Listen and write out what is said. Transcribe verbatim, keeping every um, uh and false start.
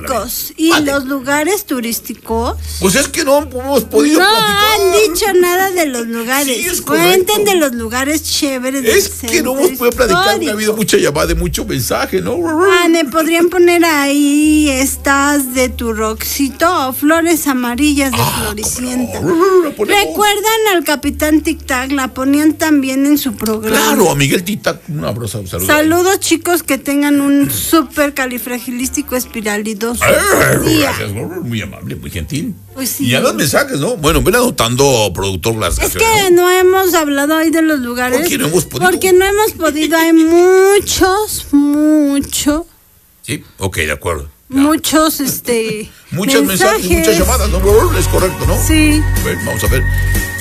chicos, ¿y Vale. los lugares turísticos? Pues es que no hemos podido No platicar. han dicho nada de los lugares. Sí, es Cuenten correcto. de los lugares chéveres del Es que no hemos podido platicar, ha habido mucha llamada, mucho mensaje, ¿no? Ah, me podrían poner ahí estas de tu roxito o flores amarillas de Ah, Floricienta. ¿cómo no? La ponemos. ¿Recuerdan al Capitán Tic Tac? La ponían también en su programa. Claro, a Miguel Tita, un abrazo, un saludo. Saludos, chicos, que tengan un súper califragilístico espiralidoso Eh, día. Gracias, muy amable, muy gentil. Pues sí. Y ya los mensajes, ¿no? Bueno, ven anotando, productor, las Es canciones, que ¿no? no hemos hablado hoy de los lugares. ¿Por qué no hemos podido? Porque no hemos podido. Hay muchos, mucho, Sí, ok, de acuerdo. Ya. muchos, este. Muchos mensajes, muchas llamadas, ¿no? Es correcto, ¿no? Sí. A ver, vamos a ver.